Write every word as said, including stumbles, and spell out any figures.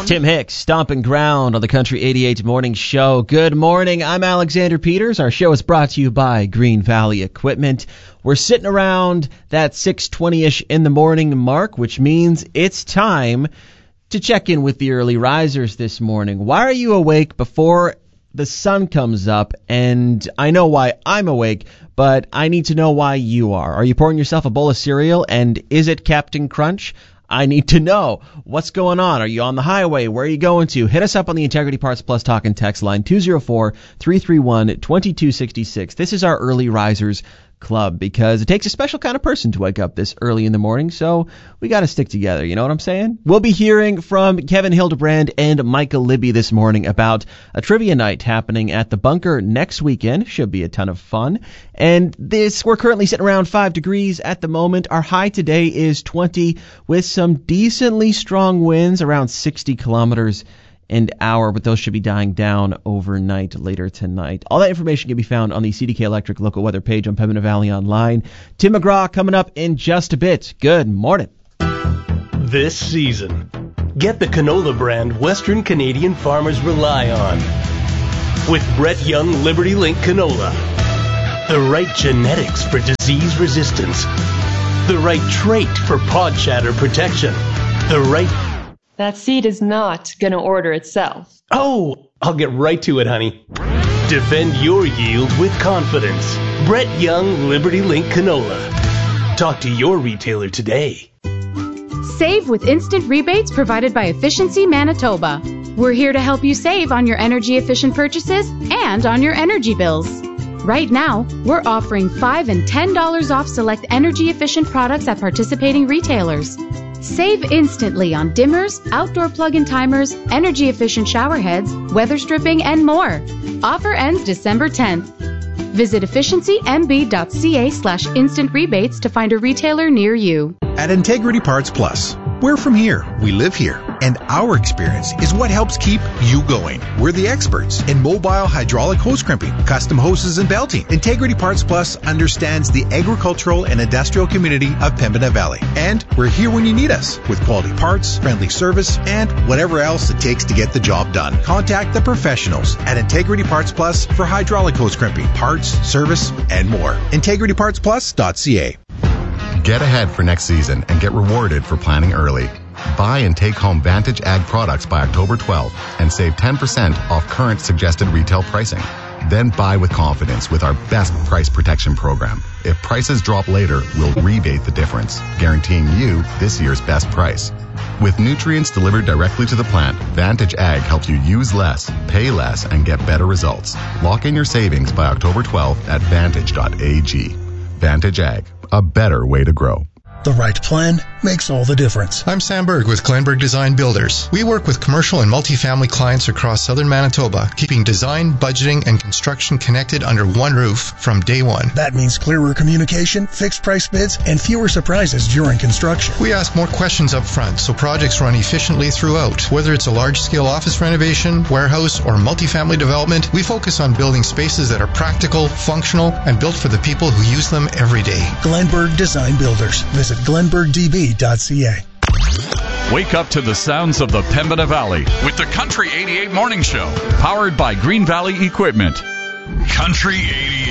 Tim Hicks, stomping ground on the Country eighty-eight Morning Show. Good morning. I'm Alexander Peters. Our show is brought to you by Green Valley Equipment. We're sitting around that six twenty-ish in the morning mark, which means it's time to check in with the early risers this morning. Why are you awake before the sun comes up? And I know why I'm awake, but I need to know why you are. Are you pouring yourself a bowl of cereal, and is it Captain Crunch? I need to know what's going on. Are you on the highway? Where are you going to? Hit us up on the Integrity Parts Plus talk and text line two oh four, three three one, two two six six. This is our Early Risers Club because it takes a special kind of person to wake up this early in the morning, so we got to stick together. You know what I'm saying? We'll be hearing from Kevin Hildebrand and Michael Libby this morning about a trivia night happening at the Bunker next weekend. Should be a ton of fun. And this, we're currently sitting around five degrees at the moment. Our high today is twenty with some decently strong winds around sixty kilometers an hour, but those should be dying down overnight later tonight. All that information can be found on the C D K Electric local weather page on Pembina Valley Online. Tim McGraw coming up in just a bit. Good morning. This season, get the canola brand Western Canadian farmers rely on. With Brett Young Liberty Link canola. The right genetics for disease resistance. The right trait for pod shatter protection. The right... That seed is not going to order itself. Oh, I'll get right to it, honey. Defend your yield with confidence. Brett Young Liberty Link canola. Talk to your retailer today. Save with instant rebates provided by Efficiency Manitoba. We're here to help you save on your energy-efficient purchases and on your energy bills. Right now, we're offering five dollars and ten dollars off select energy-efficient products at participating retailers. Save instantly on dimmers, outdoor plug-in timers, energy-efficient shower heads, weather stripping, and more. Offer ends December tenth. Visit efficiency m b.ca slash instant rebates to find a retailer near you. At Integrity Parts Plus, we're from here, we live here, and our experience is what helps keep you going. We're the experts in mobile hydraulic hose crimping, custom hoses and belting. Integrity Parts Plus understands the agricultural and industrial community of Pembina Valley. And we're here when you need us with quality parts, friendly service, and whatever else it takes to get the job done. Contact the professionals at Integrity Parts Plus for hydraulic hose crimping, parts, service, and more. integrity parts plus dot c a. Get ahead for next season and get rewarded for planning early. Buy and take home Vantage Ag products by October twelfth and save ten percent off current suggested retail pricing. Then buy with confidence with our best price protection program. If prices drop later, we'll rebate the difference, guaranteeing you this year's best price. With nutrients delivered directly to the plant, Vantage Ag helps you use less, pay less, and get better results. Lock in your savings by October twelfth at vantage dot a g. Vantage Ag, a better way to grow. The right plan makes all the difference. I'm Sam Berg with Glenberg Design Builders. We work with commercial and multifamily clients across southern Manitoba, keeping design, budgeting, and construction connected under one roof from day one. That means clearer communication, fixed price bids, and fewer surprises during construction. We ask more questions up front so projects run efficiently throughout. Whether it's a large-scale office renovation, warehouse, or multifamily development, we focus on building spaces that are practical, functional, and built for the people who use them every day. Glenberg Design Builders. Visit glenberg d b dot c a. Wake up to the sounds of the Pembina Valley with the Country eighty-eight Morning Show, powered by Green Valley Equipment. Country eighty-eight.